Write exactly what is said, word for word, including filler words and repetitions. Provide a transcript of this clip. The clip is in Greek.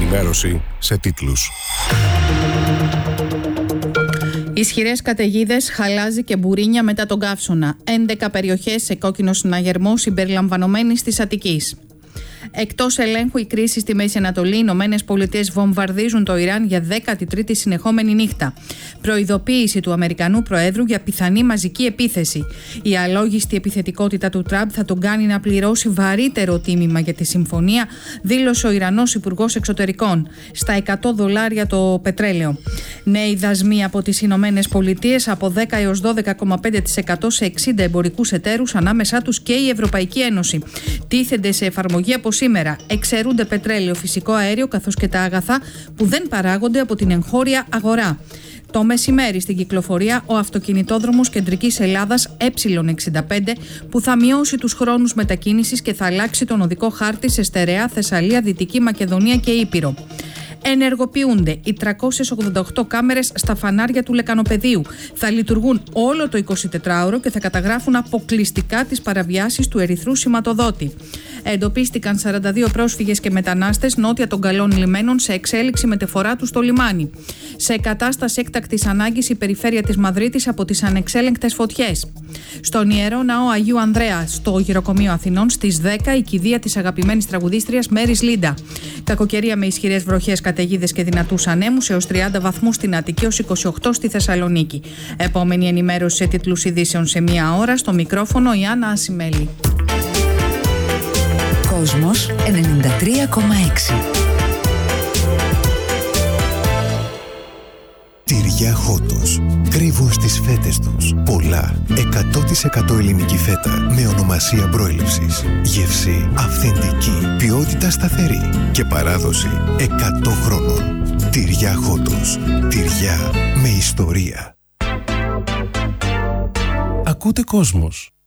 Ενημέρωση σε τίτλους. Ισχυρές καταιγίδες, χαλάζι και μπουρίνια μετά τον καύσωνα. έντεκα περιοχές σε κόκκινο συναγερμό συμπεριλαμβανομένης της Αττικής. Εκτός ελέγχου η κρίση στη Μέση Ανατολή, οι Ηνωμένες Πολιτείες βομβαρδίζουν το Ιράν για δέκατη τρίτη συνεχόμενη νύχτα. Προειδοποίηση του Αμερικανού Προέδρου για πιθανή μαζική επίθεση. Η αλόγιστη επιθετικότητα του Τραμπ θα τον κάνει να πληρώσει βαρύτερο τίμημα για τη συμφωνία, δήλωσε ο Ιρανός Υπουργός Εξωτερικών. Στα εκατό δολάρια το πετρέλαιο. Νέοι δασμοί από τις Ηνωμένες Πολιτείες από δέκα έως δώδεκα κόμμα πέντε τοις εκατό σε εξήντα εμπορικούς εταίρους, ανάμεσά τους και η Ευρωπαϊκή Ένωση. Τίθενται σε εφαρμογή από σήμερα. Εξαιρούνται πετρέλαιο, φυσικό αέριο καθώς και τα αγαθά που δεν παράγονται από την εγχώρια αγορά. Το μεσημέρι στην κυκλοφορία ο αυτοκινητόδρομος Κεντρικής Ελλάδας Ε εξήντα πέντε που θα μειώσει τους χρόνους μετακίνησης και θα αλλάξει τον οδικό χάρτη σε στερεά Θεσσαλία, Δυτική Μακεδονία και Ήπειρο. Ενεργοποιούνται οι τριακόσιες ογδόντα οκτώ κάμερες στα φανάρια του Λεκανοπεδίου. Θα λειτουργούν όλο το εικοσιτετράωρο και θα καταγράφουν αποκλειστικά τις παραβιάσεις του ερυθρού σηματοδότη. Εντοπίστηκαν σαράντα δύο πρόσφυγες και μετανάστες νότια των Καλών Λιμένων σε εξέλιξη μεταφορά του στο λιμάνι. Σε κατάσταση έκτακτης ανάγκης η περιφέρεια της Μαδρίτης από τις ανεξέλεγκτες φωτιές. Στον Ιερό Ναό Αγίου Ανδρέα, στο Γυροκομείο Αθηνών, στις δέκα η κηδεία της αγαπημένης τραγουδίστριας Μέρις Λίντα. Κακοκαιρία με ισχυρές βροχές, καταιγίδες και δυνατούς ανέμους έως τριάντα βαθμούς στην Αττική έως είκοσι οκτώ στη Θεσσαλονίκη. Επόμενη ενημέρωση σε τίτλους ειδήσεων σε μία ώρα. Στο μικρόφωνο η Άννα Ασημέλη. Κόσμος ενενήντα τρία κόμμα έξι. Τυριά Χότος. Κρύβουν στις φέτες τους πολλά εκατό τοις εκατό ελληνική φέτα με ονομασία προέλευσης. Γεύση αυθεντική, ποιότητα σταθερή και παράδοση εκατό χρόνων. Τυριά Χότος. Τυριά με ιστορία. Ακούτε Κόσμος.